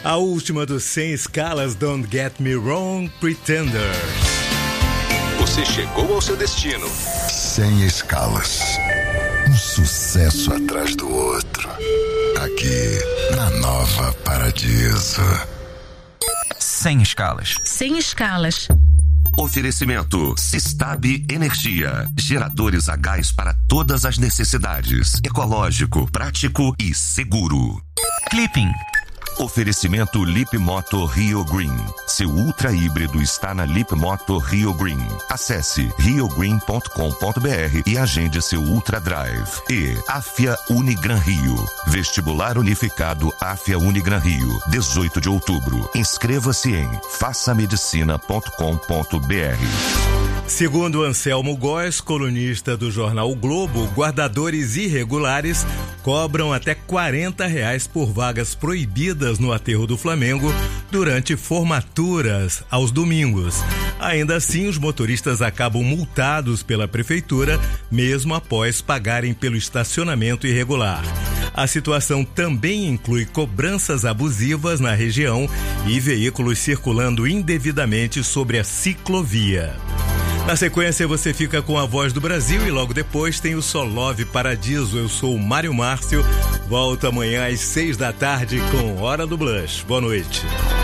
A última dos 100 escalas, Don't Get Me Wrong, Pretenders. Você chegou ao seu destino. 100 escalas. Um sucesso atrás do outro. Aqui, na Nova Paradiso. 100 escalas. 100 escalas. Oferecimento Sistab Energia. Geradores a gás para todas as necessidades. Ecológico, prático e seguro. Clipping. Oferecimento Lip Moto Rio Green. Seu ultra híbrido está na Lip Moto Rio Green. Acesse riogreen.com.br e agende seu Ultra Drive. E Afia Unigran Rio. Vestibular Unificado Afia Unigran Rio. 18 de outubro. Inscreva-se em façamedicina.com.br. Segundo Anselmo Góes, colunista do jornal O Globo, guardadores irregulares cobram até R$40 por vagas proibidas no aterro do Flamengo durante formaturas aos domingos. Ainda assim, os motoristas acabam multados pela prefeitura, mesmo após pagarem pelo estacionamento irregular. A situação também inclui cobranças abusivas na região e veículos circulando indevidamente sobre a ciclovia. Na sequência, você fica com a Voz do Brasil e logo depois tem o Só Love Paradiso. Eu sou o Mário Márcio. Volto amanhã às 6 da tarde com Hora do Blush. Boa noite.